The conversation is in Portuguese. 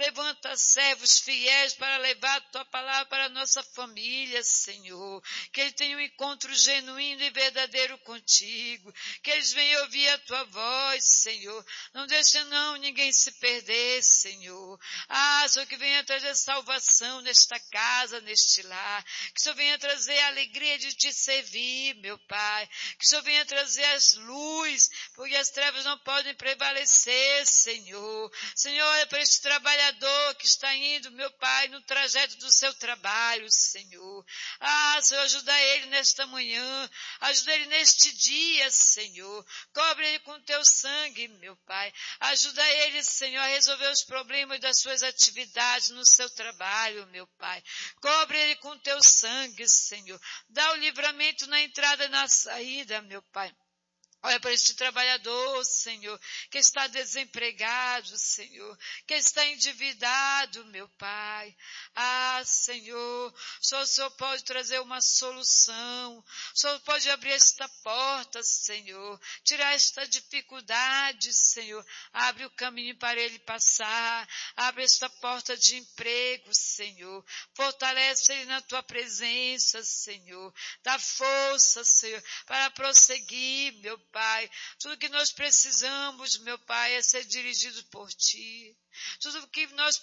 levanta servos fiéis para levar a tua palavra para a nossa família, Senhor. Que ele tenha um encontro genuíno e verdadeiro contigo. Que eles venham ouvir a tua voz, Senhor. Não deixe ninguém se perder, Senhor. Senhor, que venha trazer salvação nesta casa, neste lar. Que o Senhor venha trazer a alegria de te servir, meu Pai. Que o Senhor venha trazer as luzes, porque as trevas não podem prevalecer, Senhor. Senhor, olha para este trabalhador que está indo, meu Pai, no trajeto do seu trabalho, Senhor. Senhor, ajuda ele nesta manhã, ajuda ele neste dia, Senhor. Cobre ele com teu sangue, meu Pai. Ajuda ele, Senhor, a resolver os problemas das suas atividades no seu trabalho, meu Pai. Cobre ele com teu sangue, Senhor. Dá o livramento na entrada e na saída, meu Pai. Olha para este trabalhador, Senhor, que está desempregado, Senhor, que está endividado, meu Pai. Senhor, só o Senhor pode trazer uma solução, o Senhor pode abrir esta porta, Senhor, tirar esta dificuldade, Senhor. Abre o caminho para ele passar, abre esta porta de emprego, Senhor. Fortalece ele na tua presença, Senhor. Dá força, Senhor, para prosseguir, meu Pai. Tudo que nós precisamos, meu Pai, é ser dirigido por Ti. Tudo que nós